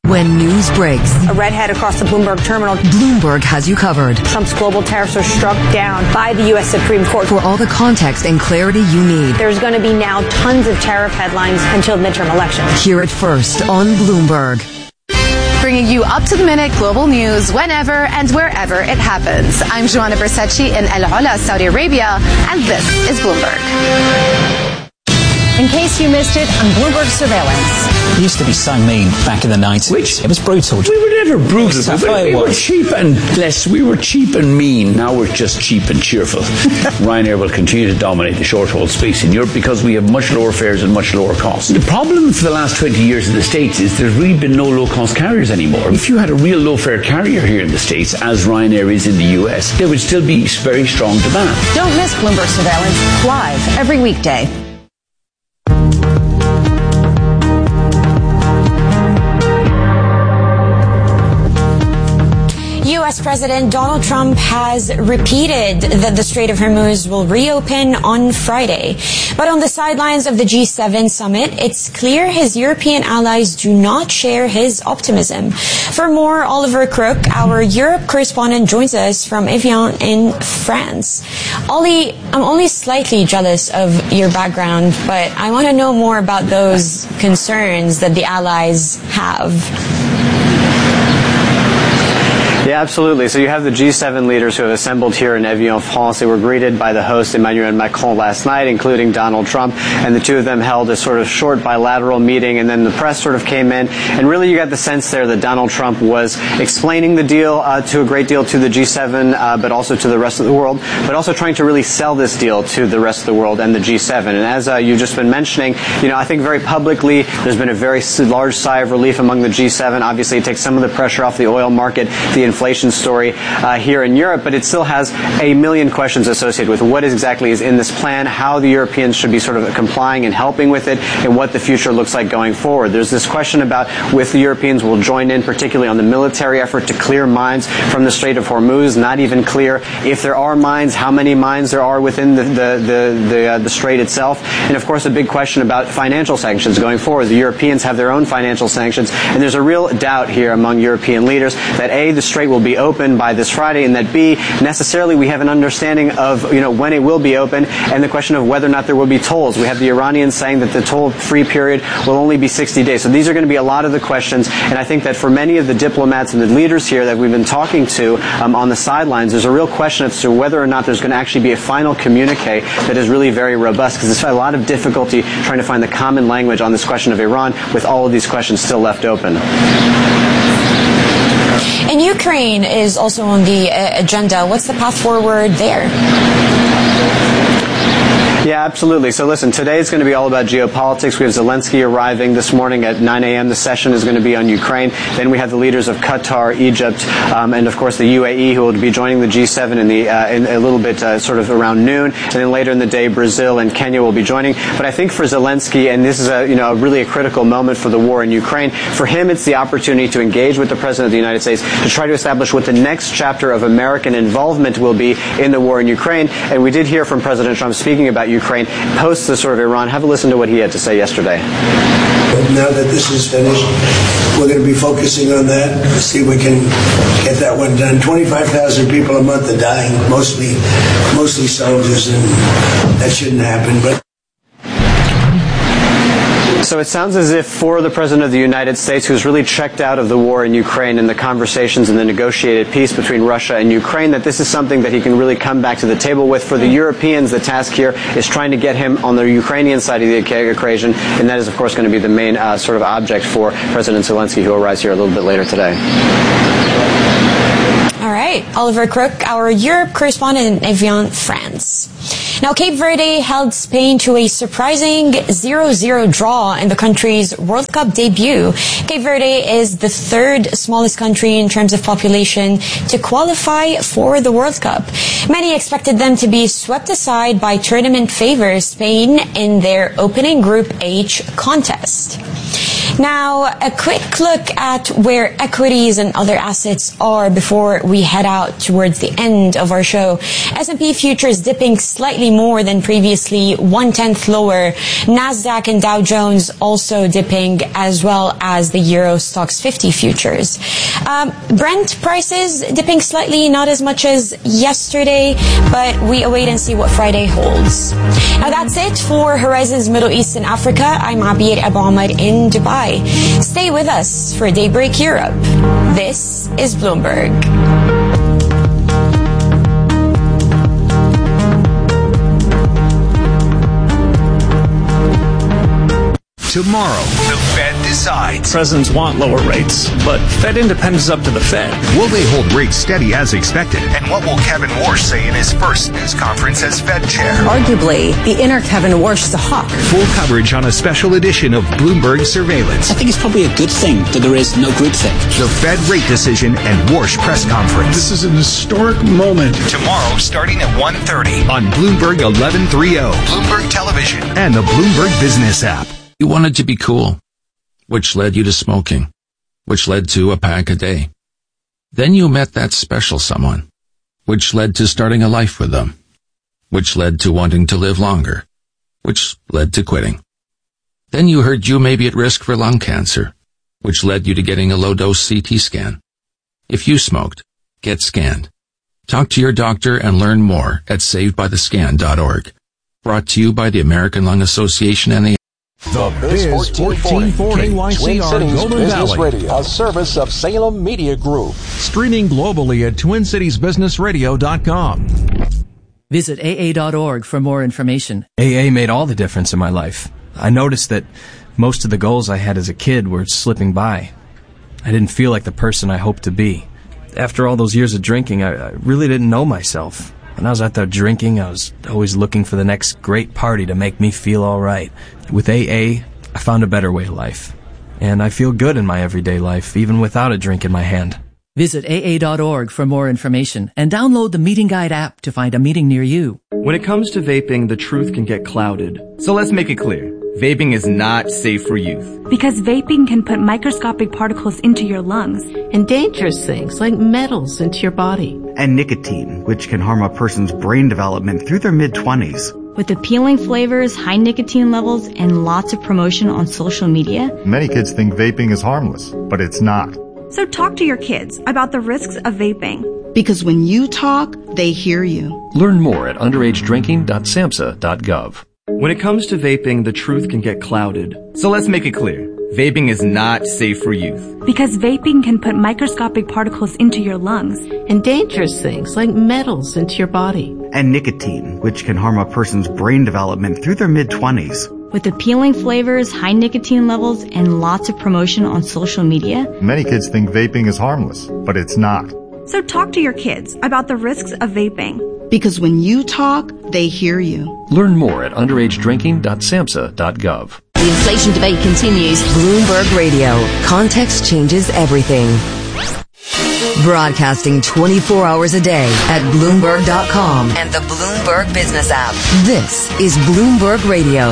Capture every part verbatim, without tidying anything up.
When news breaks, a redhead across the Bloomberg terminal. Bloomberg has you covered. Trump's global tariffs are struck down by the U S Supreme Court. For all the context and clarity you need, there's going to be now tons of tariff headlines until midterm elections. Hear it first on Bloomberg. Bringing you up-to-the-minute global news whenever and wherever it happens. I'm Joanna Bersecci in El Ola, Saudi Arabia, and this is Bloomberg. In case you missed it, on Bloomberg Surveillance. We used to be so mean back in the nineties. Which? It was brutal. We were never brutal. Tough, we, we were cheap and less. We were cheap and mean. Now we're just cheap and cheerful. Ryanair will continue to dominate the short-haul space in Europe because we have much lower fares and much lower costs. The problem for the last twenty years in the States is there's really been no low-cost carriers anymore. If you had a real low-fare carrier here in the States, as Ryanair is in the U S, there would still be very strong demand. Don't miss Bloomberg Surveillance live every weekday. U S President Donald Trump has repeated that the Strait of Hormuz will reopen on Friday. But on the sidelines of the G seven summit, it's clear his European allies do not share his optimism. For more, Oliver Crook, our Europe correspondent, joins us from Evian in France. Ollie, I'm only slightly jealous of your background, but I want to know more about those concerns that the allies have. Yeah, absolutely. So you have the G seven leaders who have assembled here in Evian, France. They were greeted by the host Emmanuel Macron last night, including Donald Trump, and the two of them held a sort of short bilateral meeting, and then the press sort of came in, and really you got the sense there that Donald Trump was explaining the deal uh, to a great deal to the G seven, uh, but also to the rest of the world, but also trying to really sell this deal to the rest of the world and the G seven. And as uh, you've just been mentioning, you know, I think very publicly there's been a very large sigh of relief among the G seven. Obviously, it takes some of the pressure off the oil market, the inflation story uh, here in Europe, but it still has a million questions associated with what exactly is in this plan, how the Europeans should be sort of complying and helping with it, and what the future looks like going forward. There's this question about if the Europeans will join in, particularly on the military effort to clear mines from the Strait of Hormuz. Not even clear if there are mines, how many mines there are within the the the, the, uh, the strait itself, and of course a big question about financial sanctions going forward. The Europeans have their own financial sanctions, and there's a real doubt here among European leaders that A, the strait will be open by this Friday, and that B, necessarily we have an understanding of, you know, when it will be open, and the question of whether or not there will be tolls. We have the Iranians saying that the toll-free period will only be sixty days. So these are going to be a lot of the questions, and I think that for many of the diplomats and the leaders here that we've been talking to um, on the sidelines, there's a real question as to whether or not there's going to actually be a final communique that is really very robust, because there's a lot of difficulty trying to find the common language on this question of Iran with all of these questions still left open. And Ukraine is also on the uh, agenda. What's the path forward there? Yeah, absolutely. So listen, today is going to be all about geopolitics. We have Zelensky arriving this morning at nine a.m. The session is going to be on Ukraine. Then we have the leaders of Qatar, Egypt, um, and of course the U A E, who will be joining the G seven in the uh, in a little bit uh, sort of around noon. And then later in the day, Brazil and Kenya will be joining. But I think for Zelensky, and this is a you know a really a critical moment for the war in Ukraine, for him it's the opportunity to engage with the President of the United States to try to establish what the next chapter of American involvement will be in the war in Ukraine. And we did hear from President Trump speaking about Ukraine post the sort of Iran. Have a listen to what he had to say yesterday. Now that this is finished, we're going to be focusing on that to see if we can get that one done. twenty-five thousand people a month are dying, mostly mostly soldiers, and that shouldn't happen. But So it sounds as if for the President of the United States, who's really checked out of the war in Ukraine and the conversations and the negotiated peace between Russia and Ukraine, that this is something that he can really come back to the table with. For the Europeans, the task here is trying to get him on the Ukrainian side of the equation, and that is, of course, going to be the main uh, sort of object for President Zelensky, who arrives here a little bit later today. All right. Oliver Crook, our Europe correspondent in Evian, France. Now, Cape Verde held Spain to a surprising zero zero draw in the country's World Cup debut. Cape Verde is the third smallest country in terms of population to qualify for the World Cup. Many expected them to be swept aside by tournament favors Spain in their opening Group H contest. Now, a quick look at where equities and other assets are before we head out towards the end of our show. S and P futures dipping slightly more than previously, one-tenth lower. NASDAQ and Dow Jones also dipping, as well as the Euro Stoxx fifty futures. Um, Brent prices dipping slightly, not as much as yesterday, but we await and see what Friday holds. Now, that's it for Horizons Middle East and Africa. I'm Abir Abu Ahmed in Dubai. Stay with us for Daybreak Europe. This is Bloomberg. Tomorrow, the Fed decides. Presidents want lower rates, but Fed independence is up to the Fed. Will they hold rates steady as expected? And what will Kevin Warsh say in his first news conference as Fed chair? Arguably, the inner Kevin Warsh is a hawk. Full coverage on a special edition of Bloomberg Surveillance. I think it's probably a good thing that there is no groupthink. The Fed rate decision and Warsh press conference. This is an historic moment. Tomorrow, starting at one thirty on Bloomberg eleven thirty, Bloomberg Television, and the Bloomberg Business app. You wanted to be cool, which led you to smoking, which led to a pack a day. Then you met that special someone, which led to starting a life with them, which led to wanting to live longer, which led to quitting. Then you heard you may be at risk for lung cancer, which led you to getting a low-dose C T scan. If you smoked, get scanned. Talk to your doctor and learn more at saved by the scan dot org. Brought to you by the American Lung Association and the The Biz fourteen forty Y C R Golden Valley, Radio, a service of Salem Media Group. Streaming globally at twin cities business radio dot com. Visit A A dot org for more information. A A made all the difference in my life. I noticed that most of the goals I had as a kid were slipping by. I didn't feel like the person I hoped to be. After all those years of drinking, I, I really didn't know myself. When I was out there drinking, I was always looking for the next great party to make me feel all right. With A A, I found a better way of life. And I feel good in my everyday life, even without a drink in my hand. Visit A A dot org for more information and download the Meeting Guide app to find a meeting near you. When it comes to vaping, the truth can get clouded. So let's make it clear. Vaping is not safe for youth. Because vaping can put microscopic particles into your lungs. And dangerous things like metals into your body. And nicotine, which can harm a person's brain development through their mid-twenties. With appealing flavors, high nicotine levels, and lots of promotion on social media. Many kids think vaping is harmless, but it's not. So talk to your kids about the risks of vaping. Because when you talk, they hear you. Learn more at underage drinking dot samhsa dot gov. When it comes to vaping, the truth can get clouded. So let's make it clear. Vaping is not safe for youth. Because vaping can put microscopic particles into your lungs. And dangerous things like metals into your body. And nicotine, which can harm a person's brain development through their mid-twenties. With appealing flavors, high nicotine levels, and lots of promotion on social media. Many kids think vaping is harmless, but it's not. So talk to your kids about the risks of vaping. Because when you talk, they hear you. Learn more at underage drinking dot samhsa dot gov. The inflation debate continues. Bloomberg Radio. Context changes everything. Broadcasting twenty-four hours a day at Bloomberg dot com and the Bloomberg Business app. This is Bloomberg Radio.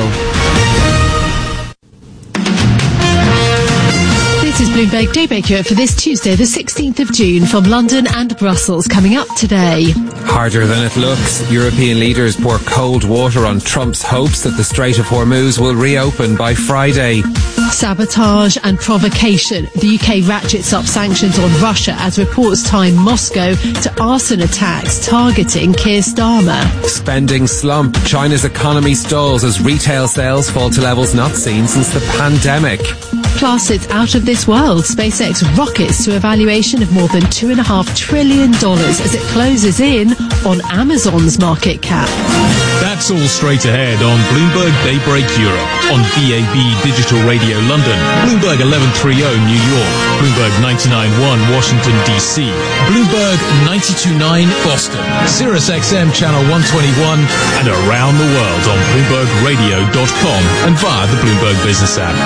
This is Bloomberg Daybreak Europe for this Tuesday, the sixteenth of June, from London and Brussels. Coming up today. Harder than it looks. European leaders pour cold water on Trump's hopes that the Strait of Hormuz will reopen by Friday. Sabotage and provocation. The U K ratchets up sanctions on Russia as reports tie Moscow to arson attacks targeting Keir Starmer. Spending slump. China's economy stalls as retail sales fall to levels not seen since the pandemic. Plus, it's out of this world. SpaceX rockets to a valuation of more than two point five trillion dollars as it closes in on Amazon's market cap. That's all straight ahead on Bloomberg Daybreak Europe, on B A B Digital Radio London, Bloomberg eleven thirty New York, Bloomberg ninety-nine point one Washington D C, Bloomberg ninety-two point nine Boston, Sirius X M Channel one twenty-one, and around the world on Bloomberg Radio dot com and via the Bloomberg Business app.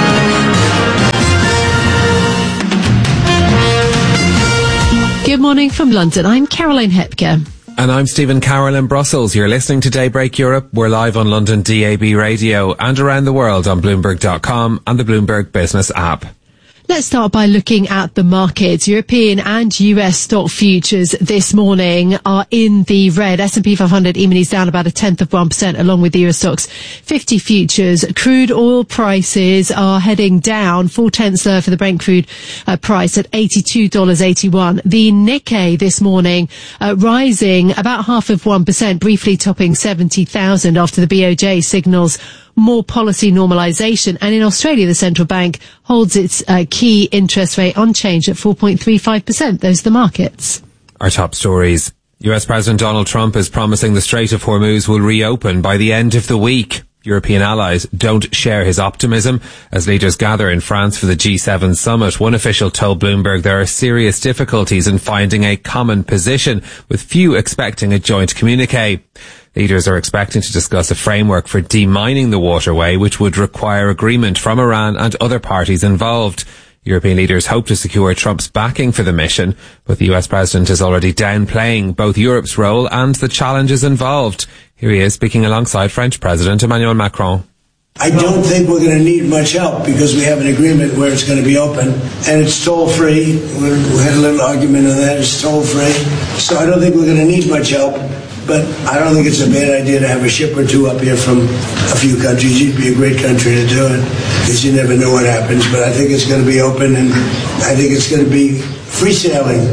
Good morning from London. I'm Caroline Hepker. And I'm Stephen Carroll in Brussels. You're listening to Daybreak Europe. We're live on London D A B Radio and around the world on Bloomberg dot com and the Bloomberg Business app. Let's start by looking at the markets. European and U S stock futures this morning are in the red. S and P five hundred E-minis down about a tenth of one percent, along with the Eurostoxx fifty futures. Crude oil prices are heading down, four tenths lower for the Brent crude uh, price at eighty-two dollars and eighty-one cents. The Nikkei this morning uh, rising about half of one percent, briefly topping seventy thousand after the B O J signals more policy normalisation. And in Australia, the central bank holds its uh, key interest rate unchanged at four point three five percent. Those are the markets. Our top stories. U S President Donald Trump is promising the Strait of Hormuz will reopen by the end of the week. European allies don't share his optimism. As leaders gather in France for the G seven summit, one official told Bloomberg there are serious difficulties in finding a common position, with few expecting a joint communiqué. Leaders are expecting to discuss a framework for demining the waterway, which would require agreement from Iran and other parties involved. European leaders hope to secure Trump's backing for the mission, but the U S president is already downplaying both Europe's role and the challenges involved. Here he is speaking alongside French President Emmanuel Macron. I don't think we're going to need much help because we have an agreement where it's going to be open and it's toll-free. We had a little argument on that. It's toll-free. So I don't think we're going to need much help. But I don't think it's a bad idea to have a ship or two up here from a few countries. You'd be a great country to do it because you never know what happens. But I think it's going to be open and I think it's going to be free sailing.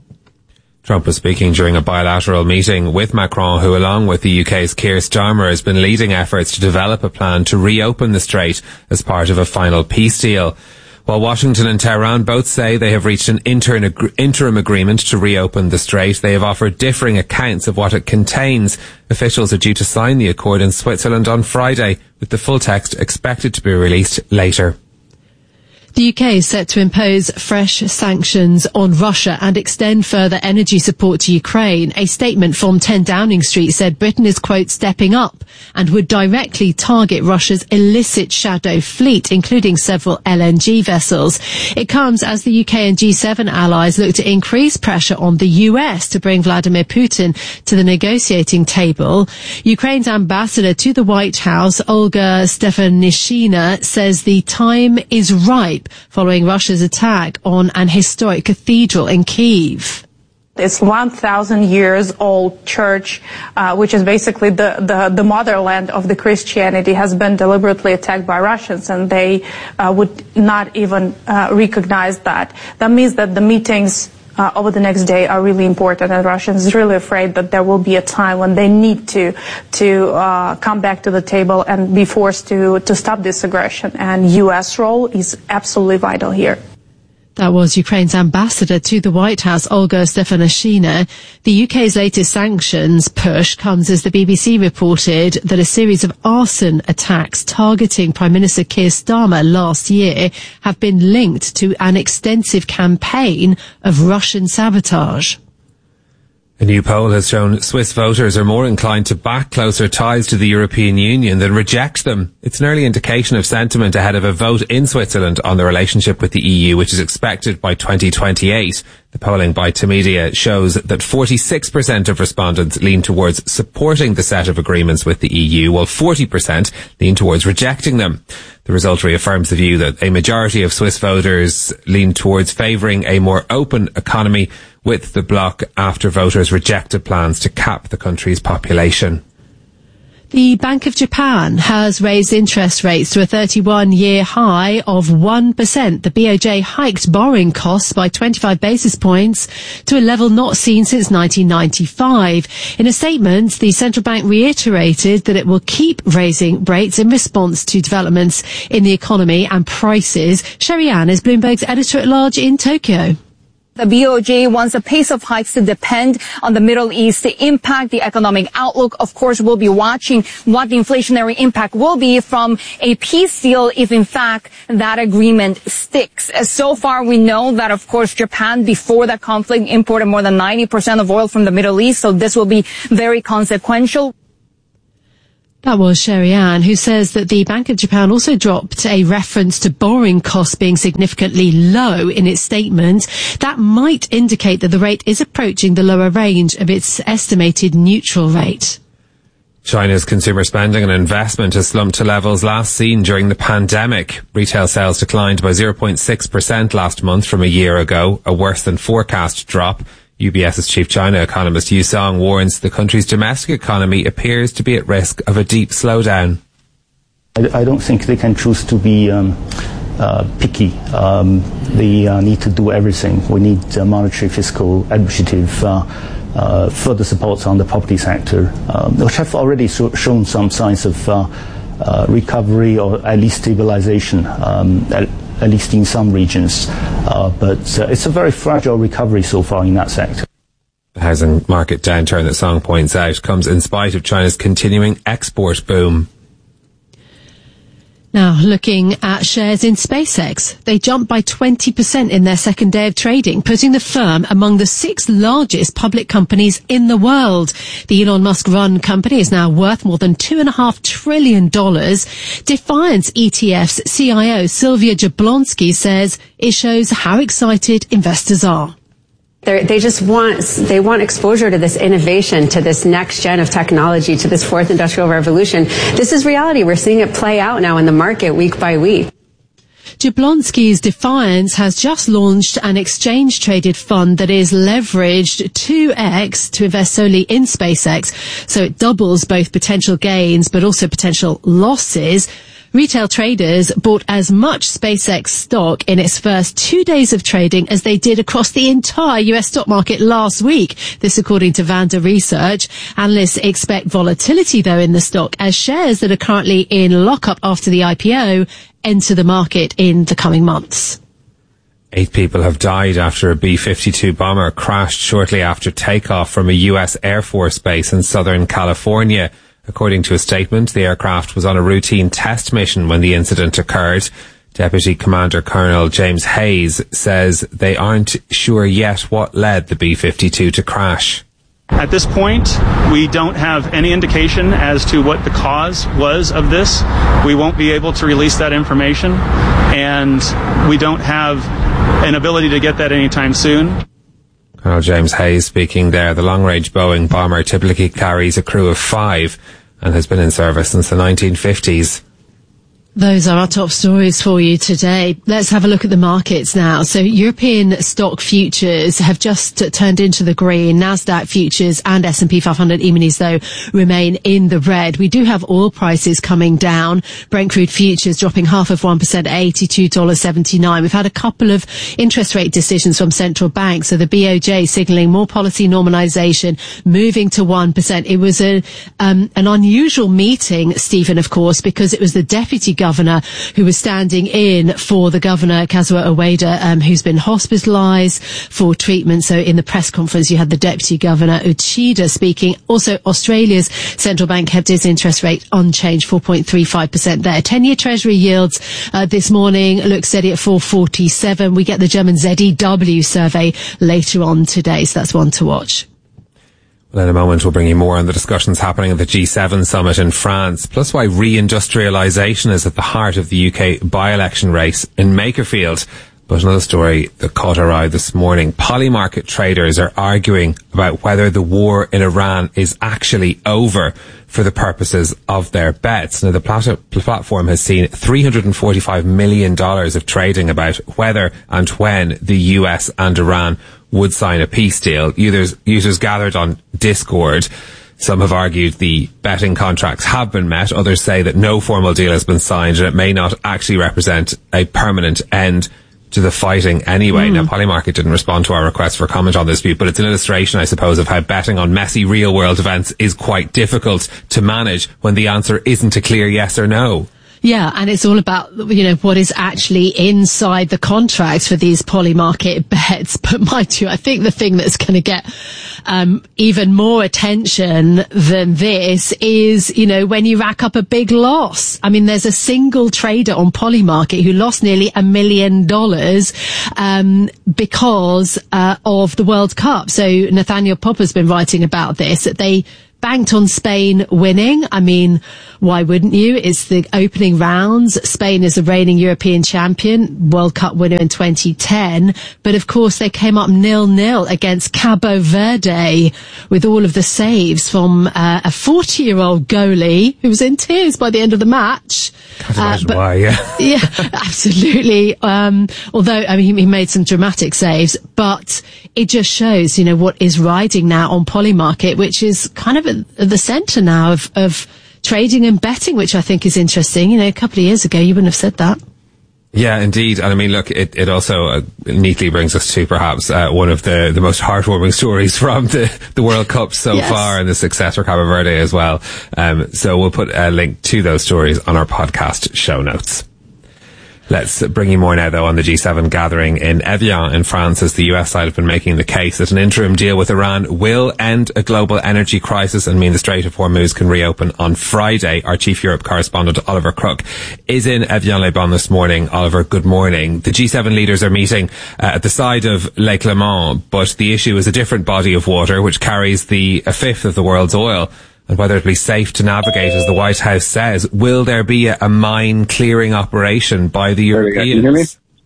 Trump was speaking during a bilateral meeting with Macron, who, along with the U K's Keir Starmer, has been leading efforts to develop a plan to reopen the strait as part of a final peace deal. While Washington and Tehran both say they have reached an inter- interim agreement to reopen the strait, they have offered differing accounts of what it contains. Officials are due to sign the accord in Switzerland on Friday, with the full text expected to be released later. The U K is set to impose fresh sanctions on Russia and extend further energy support to Ukraine. A statement from ten Downing Street said Britain is, quote, stepping up and would directly target Russia's illicit shadow fleet, including several L N G vessels. It comes as the U K and G seven allies look to increase pressure on the U S to bring Vladimir Putin to the negotiating table. Ukraine's ambassador to the White House, Olga Stefanishina, says the time is ripe following Russia's attack on an historic cathedral in Kyiv. It's one thousand years old church, uh, which is basically the, the, the motherland of the Christianity, has been deliberately attacked by Russians, and they uh, would not even uh, recognize that. That means that the meetings Uh, over the next day are really important, and Russians are really afraid that there will be a time when they need to to uh, come back to the table and be forced to to stop this aggression. And U S role is absolutely vital here. That was Ukraine's ambassador to the White House, Olga Stefanishina. The U K's latest sanctions push comes as the B B C reported that a series of arson attacks targeting Prime Minister Keir Starmer last year have been linked to an extensive campaign of Russian sabotage. A new poll has shown Swiss voters are more inclined to back closer ties to the European Union than reject them. It's an early indication of sentiment ahead of a vote in Switzerland on the relationship with the E U, which is expected by twenty twenty-eight. The polling by Tamedia shows that forty-six percent of respondents lean towards supporting the set of agreements with the E U, while forty percent lean towards rejecting them. The result reaffirms the view that a majority of Swiss voters lean towards favouring a more open economy with the bloc after voters rejected plans to cap the country's population. The Bank of Japan has raised interest rates to a thirty-one year high of one percent. The B O J hiked borrowing costs by twenty-five basis points to a level not seen since nineteen ninety-five. In a statement, the central bank reiterated that it will keep raising rates in response to developments in the economy and prices. Sherry Ann is Bloomberg's editor-at-large in Tokyo. The B O J wants the pace of hikes to depend on the Middle East to impact the economic outlook. Of course, we'll be watching what the inflationary impact will be from a peace deal if, in fact, that agreement sticks. So far, we know that, of course, Japan, before that conflict, imported more than ninety percent of oil from the Middle East, so this will be very consequential. That was Sherry Ann, who says that the Bank of Japan also dropped a reference to borrowing costs being significantly low in its statement. That might indicate that the rate is approaching the lower range of its estimated neutral rate. China's consumer spending and investment has slumped to levels last seen during the pandemic. Retail sales declined by zero point six percent last month from a year ago, a worse than forecast drop. UBS's chief China economist Yu Song warns the country's domestic economy appears to be at risk of a deep slowdown. I, I don't think they can choose to be um, uh, picky. Um, they uh, need to do everything. We need uh, monetary, fiscal, administrative uh, uh, further supports on the property sector, uh, which have already so- shown some signs of uh, uh, recovery or at least stabilization. Um, at, at least in some regions. Uh, but uh, it's a very fragile recovery so far in that sector. The housing market downturn that Song points out comes in spite of China's continuing export boom. Now, looking at shares in SpaceX, they jumped by twenty percent in their second day of trading, putting the firm among the six largest public companies in the world. The Elon Musk-run company is now worth more than two and a half trillion dollars. Defiance E T F's C I O Sylvia Jablonski says it shows how excited investors are. They're, they just want, they want exposure to this innovation, to this next gen of technology, to this fourth industrial revolution. This is reality. We're seeing it play out now in the market week by week. Jablonski's Defiance has just launched an exchange-traded fund that is leveraged two x to invest solely in SpaceX, so it doubles both potential gains but also potential losses. Retail traders bought as much SpaceX stock in its first two days of trading as they did across the entire U S stock market last week. This according to Vanda Research. Analysts expect volatility, though, in the stock as shares that are currently in lockup after the I P O enter the market in the coming months. Eight people have died after a B fifty-two bomber crashed shortly after takeoff from a U S Air Force base in Southern California. According to a statement, the aircraft was on a routine test mission when the incident occurred. Deputy Commander Colonel James Hayes says they aren't sure yet what led the B fifty-two to crash. At this point, we don't have any indication as to what the cause was of this. We won't be able to release that information, and we don't have an ability to get that anytime soon. Colonel James Hayes speaking there. The long-range Boeing bomber typically carries a crew of five and has been in service since the nineteen fifties. Those are our top stories for you today. Let's have a look at the markets now. So European stock futures have just turned into the green. Nasdaq futures and S and P five hundred E-minis, though, remain in the red. We do have oil prices coming down. Brent crude futures dropping half of one percent at eighty-two dollars seventy-nine. We've had a couple of interest rate decisions from central banks. So the B O J signalling more policy normalization, moving to one percent. It was a um, an unusual meeting, Stephen, of course, because it was the deputy governor Governor who was standing in for the governor, Kazuo Ueda, um, who's been hospitalised for treatment. So in the press conference, you had the deputy governor, Uchida, speaking. Also, Australia's central bank kept its interest rate unchanged, four point three five percent there. ten-year Treasury yields uh, this morning look steady at four forty-seven. We get the German Z E W survey later on today, so that's one to watch. Well, in a moment, we'll bring you more on the discussions happening at the G seven summit in France, plus why reindustrialisation is at the heart of the U K by-election race in Makerfield. But another story that caught our eye this morning. Polymarket traders are arguing about whether the war in Iran is actually over for the purposes of their bets. Now, the plat- platform has seen three hundred forty-five million dollars of trading about whether and when the U S and Iran would sign a peace deal. Users, users gathered on Discord. Some have argued the betting contracts have been met. Others say that no formal deal has been signed and it may not actually represent a permanent end to the fighting anyway. Mm. Now, Polymarket didn't respond to our request for comment on this dispute, but it's an illustration, I suppose, of how betting on messy real-world events is quite difficult to manage when the answer isn't a clear yes or no. Yeah, and it's all about, you know, what is actually inside the contracts for these Polymarket bets. But mind you, I think the thing that's going to get um even more attention than this is, you know, when you rack up a big loss. I mean, there's a single trader on Polymarket who lost nearly a million dollars um because uh, of the World Cup. So Nathaniel Popper's been writing about this, that they banked on Spain winning. I mean, why wouldn't you? It's the opening rounds. Spain is the reigning European champion, World Cup winner in twenty ten. But of course, they came up nil-nil against Cabo Verde with all of the saves from uh, a forty-year-old goalie who was in tears by the end of the match. Can't imagine uh, but, why, yeah. Yeah, absolutely. Um, although, I mean, he made some dramatic saves, but it just shows, you know, what is riding now on Polymarket, which is kind of at the centre now of, of trading and betting, which I think is interesting. You know, a couple of years ago, you wouldn't have said that. Yeah, indeed. And I mean, look, it, it also uh, neatly brings us to perhaps uh, one of the, the most heartwarming stories from the, the World Cup so yes. far, and the success for Cabo Verde as well. Um, so we'll put a link to those stories on our podcast show notes. Let's bring you more now, though, on the G seven gathering in Evian in France, as the U S side have been making the case that an interim deal with Iran will end a global energy crisis and mean the Strait of Hormuz can reopen on Friday. Our Chief Europe correspondent, Oliver Crook, is in Evian-les-Bains this morning. Oliver, good morning. The G seven leaders are meeting uh, at the side of Lake Léman, but the issue is a different body of water which carries the a fifth of the world's oil. And whether it be safe to navigate, as the White House says. Will there be a, a mine clearing operation by the Europeans? Can you hear me?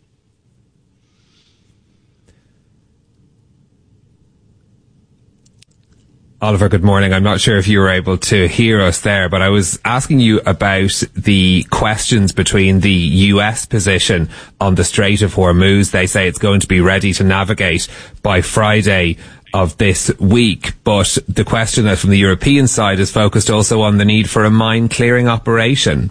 Oliver, good morning. I'm not sure if you were able to hear us there, but I was asking you about the questions between the U S position on the Strait of Hormuz. They say it's going to be ready to navigate by Friday of this week, but the question that from the European side is focused also on the need for a mine clearing operation.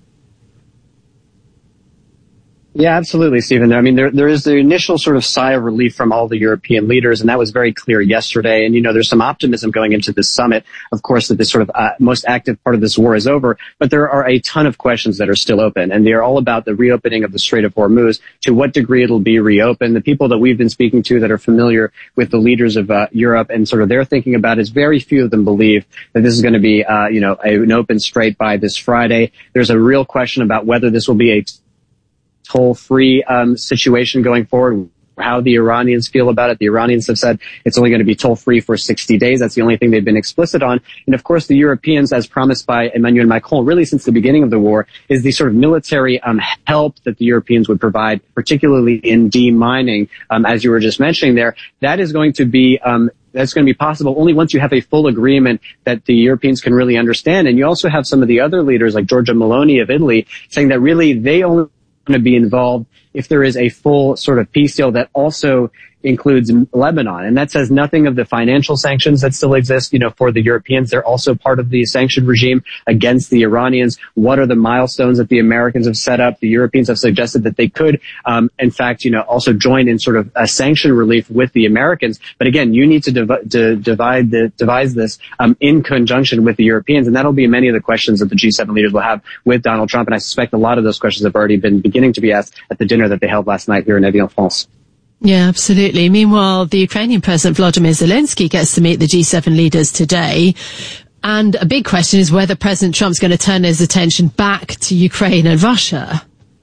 Yeah, absolutely, Stephen. I mean, there there is the initial sort of sigh of relief from all the European leaders, and that was very clear yesterday. And, you know, there's some optimism going into this summit, of course, that this sort of uh, most active part of this war is over. But there are a ton of questions that are still open, and they are all about the reopening of the Strait of Hormuz, to what degree it'll be reopened. The people that we've been speaking to that are familiar with the leaders of uh, Europe and sort of their thinking about it, is very few of them believe that this is going to be, uh, you know, a, an open strait by this Friday. There's a real question about whether this will be a toll-free um, situation going forward, how the Iranians feel about it. The Iranians have said it's only going to be toll-free for sixty days. That's the only thing they've been explicit on. And of course, the Europeans, as promised by Emmanuel Macron, really since the beginning of the war, is the sort of military um, help that the Europeans would provide, particularly in demining, um, as you were just mentioning there. That is going to be um, That's going to be possible only once you have a full agreement that the Europeans can really understand. And you also have some of the other leaders, like Giorgia Meloni of Italy, saying that really they only to be involved if there is a full sort of peace deal that also includes Lebanon. And that says nothing of the financial sanctions that still exist, you know, for the Europeans. They're also part of the sanction regime against the Iranians. What are the milestones that the Americans have set up? The Europeans have suggested that they could, um, in fact, you know, also join in sort of a sanction relief with the Americans. But again, you need to, div- to divide the, devise this, um, in conjunction with the Europeans. And that'll be many of the questions that the G seven leaders will have with Donald Trump. And I suspect a lot of those questions have already been beginning to be asked at the dinner that they held last night here in Evian, France. Yeah, absolutely. Meanwhile, the Ukrainian President Volodymyr Zelensky gets to meet the G seven leaders today. And a big question is whether President Trump's going to turn his attention back to Ukraine and Russia.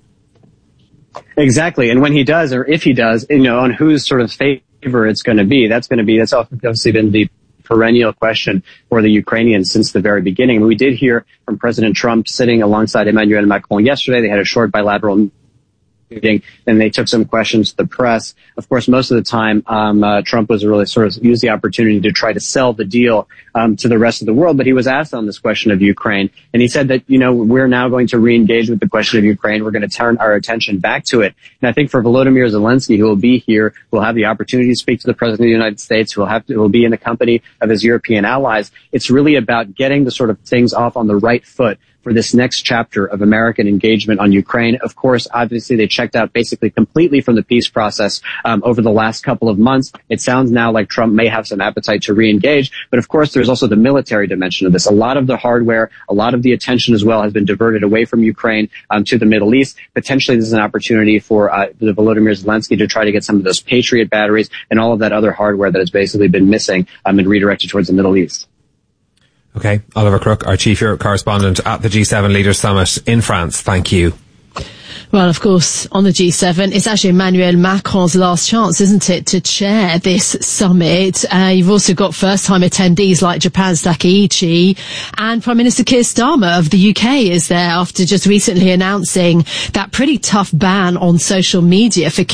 Exactly. And when he does, or if he does, you know, on whose sort of favor it's going to be, that's going to be, that's obviously been the perennial question for the Ukrainians since the very beginning. We did hear from President Trump sitting alongside Emmanuel Macron yesterday. They had a short bilateral meeting, and they took some questions to the press. Of course, most of the time, um, uh, Trump was really sort of used the opportunity to try to sell the deal um, to the rest of the world. But he was asked on this question of Ukraine, and he said that, you know, we're now going to re-engage with the question of Ukraine. We're going to turn our attention back to it. And I think for Volodymyr Zelensky, who will be here, will have the opportunity to speak to the President of the United States, who will have to, will be in the company of his European allies. It's really about getting the sort of things off on the right foot for this next chapter of American engagement on Ukraine. Of course, obviously, they checked out basically completely from the peace process um, over the last couple of months. It sounds now like Trump may have some appetite to re-engage. But of course, there's also the military dimension of this. A lot of the hardware, a lot of the attention as well has been diverted away from Ukraine um, to the Middle East. Potentially, this is an opportunity for uh, the Volodymyr Zelensky to try to get some of those Patriot batteries and all of that other hardware that has basically been missing um, and redirected towards the Middle East. Okay, Oliver Crook, our Chief Europe correspondent at the G seven Leaders Summit in France. Thank you. Well, of course, on the G seven, it's actually Emmanuel Macron's last chance, isn't it, to chair this summit. Uh, you've also got first-time attendees like Japan's Takeichi, and Prime Minister Keir Starmer of the U K is there after just recently announcing that pretty tough ban on social media for